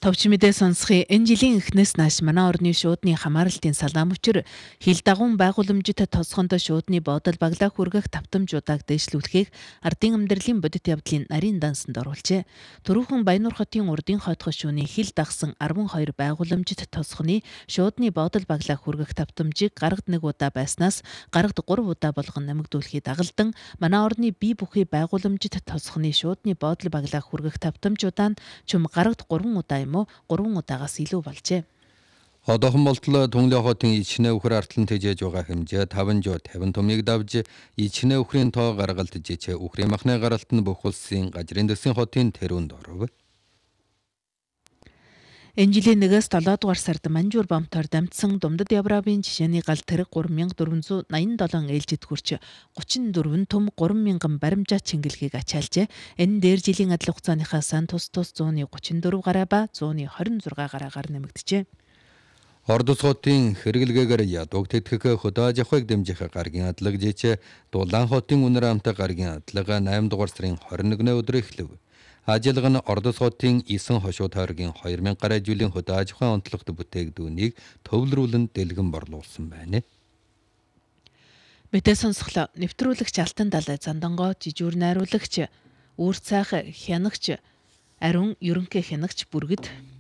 Товч мэдээ сонсхи энэ жилийн эхнээс нааш манай орны шуудны хамааралтын салаам өчир хил дагуун байгууламжит тосгонд шуудны бодол баглаа хүргэх тавтамжуудыг дэвшлүүлэхийг ардын амьдралын бодит явдлын нарийн дансанд оруулжээ. Түрүүхэн Баяннуур хотын урдын хойдох шөнийн хил дагсан 12 байгууламжит тосгоны шуудны бодол баглаа хүргэх тавтамжийг гарагт 1 удаа байснаас гарагт 3 удаа болгон нэмэгдүүлэхийг дагалдан манай орны бие бүхий байгууламжит тосгоны шуудны бодол баглаа хүргэх тавтамжуудаа чум гарагт 3 удаа 3 удаагаас илүү болжээ. Одоохон болтол Түнглээ хотын ичнэ үхэр артлан тэжээж байгаа хэмжээ 550 томыг давж ичнэ үхрийн тоо гаргалтж ичээ үхрийн махны гаралт нь бүх улсын гажрын дэсийн хотын тэрүүнд оров. Энэ жилийн 1-7 дугаар сард Манжуур бомтоор дамжсан Думдад Явраабын жишээний гал тэрэг 3487 ээлжид хүрч 34 том 3000 баримжаа чингэлгийг ачаалжээ. Энэ дээр жилийн адил хугацааныхаа сан тус 134 гараа ба 126 гараагаар нэмэгдэжээ. Ордос хотын хэрэглгээгээр ядууг тэтгэх хөдөө аж ахуйг дэмжих гаргийн адлаг жичээ Дулаан хотын үнэр амтай гаргийн адлага 8 дугаар сарын 21-ны өдөр эхлэв. Ажиллага нь Ордос хотын 9 хошууд тойргийн 2000 гаруй жилийн хөдөө аж ахуйн онцлогт бүтээгдүүнийг төвлөрүүлэн дэлгэн борлуулсан байна. Мэдээ сонсголоо нэвтрүүлэгч Алтан Далай Зандангоо жижүүр найруулагч Үүр цайх хянагч Ариун ерөнхий хянагч Бүргэд